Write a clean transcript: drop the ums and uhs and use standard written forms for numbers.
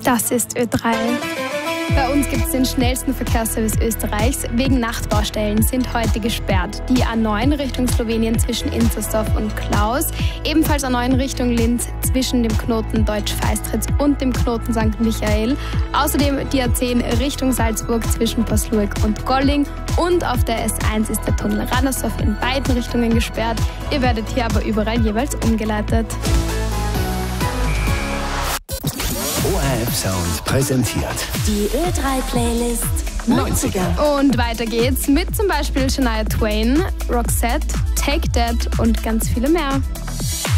Das ist Ö3. Bei uns gibt es den schnellsten Verkehrsservice Österreichs. Wegen Nachtbaustellen sind heute gesperrt. Die A9 Richtung Slowenien zwischen Inzersdorf und Klaus. Ebenfalls A9 Richtung Linz zwischen dem Knoten Deutsch-Feistritz und dem Knoten St. Michael. Außerdem die A10 Richtung Salzburg zwischen Pasluik und Golling. Und auf der S1 ist der Tunnel Rannersdorf in beiden Richtungen gesperrt. Ihr werdet hier aber überall jeweils umgeleitet. ORF Sound präsentiert die Ö3-Playlist 90er. Und weiter geht's mit zum Beispiel Shania Twain, Roxette, Take That und ganz viele mehr.